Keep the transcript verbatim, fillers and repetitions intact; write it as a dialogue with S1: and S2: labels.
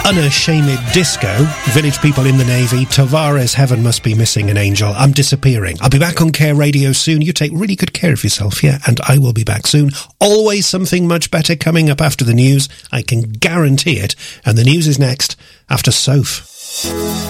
S1: Unashamed Disco, Village People in the Navy, Tavares, Heaven Must Be Missing an Angel, I'm Disappearing. I'll be back on Care Radio soon. You take really good care of yourself, yeah? And I will be back soon. Always something much better coming up after the news. I can guarantee it. And the news is next after Soph.